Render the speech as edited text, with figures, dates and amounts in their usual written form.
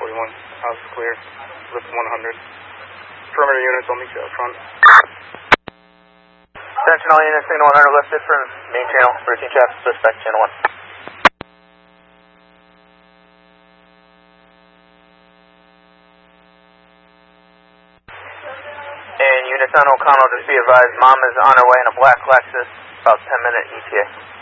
41. House is clear. Lift 100. Perimeter units, I'll meet you up front. Attention all units, signal 100 lifted from main channel. Routine traffic, suspect, channel 1. And units on O'Connell, just be advised, Mom is on her way in a black Lexus, about 10-minute ETA.